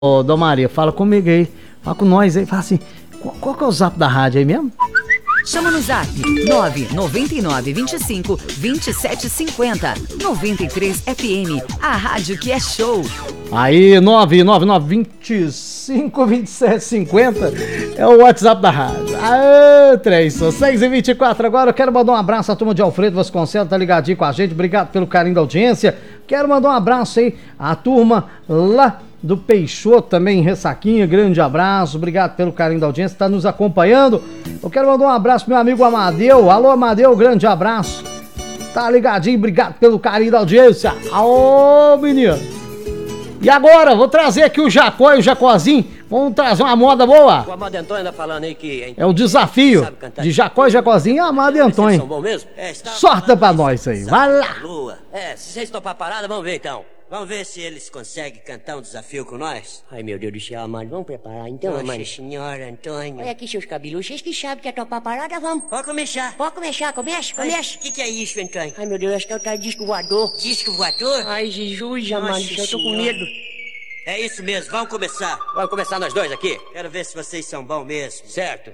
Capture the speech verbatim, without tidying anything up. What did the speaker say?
Ô, Dona Maria, fala comigo aí. Fala com nós aí. Fala assim, qual, qual que é o zap da rádio aí mesmo? Chama no zap nove nove nove, vinte e cinco, vinte e sete cinquenta. noventa e três F M, a rádio que é show. Aí, nove nove nove, vinte e cinco, vinte e sete cinquenta é o WhatsApp da rádio. Aê, três, são seis e vinte e quatro agora. Eu quero mandar um abraço à turma de Alfredo Vasconcelos, tá ligadinho com a gente. Obrigado pelo carinho da audiência. Quero mandar um abraço aí à turma lá do Peixoto também, Ressaquinha, grande abraço, obrigado pelo carinho da audiência, tá nos acompanhando. Eu quero mandar um abraço pro meu amigo Amadeu. Alô, Amadeu, grande abraço. Tá ligadinho, obrigado pelo carinho da audiência. Ô, menino. E agora, vou trazer aqui o Jacó e o Jacozinho. Vamos trazer uma moda boa. O Amado Antônio anda falando aí que... É o desafio de Jacó e Jacozinho e Amado e Antônio. São bons mesmo? É, sorta pra nós aí, vai lá. Lua. É, se vocês topar a parada, vamos ver então. Vamos ver se eles conseguem cantar um desafio com nós? Ai, meu Deus do céu, Amado, vamos preparar então, Amado? Nossa senhora, Antônio. Olha aqui seus cabelos, vocês que sabem que é topar a parada, vamos. Pode começar. Pode começar, começa, começa. O que, que é isso, Antônio? Ai, meu Deus, acho que é o tal disco voador. Disco voador? Ai, Jesus, Nossa Amado, eu tô com Senhora. medo. É isso mesmo, vamos começar. Vamos começar nós dois aqui? Quero ver se vocês são bons mesmo. Certo.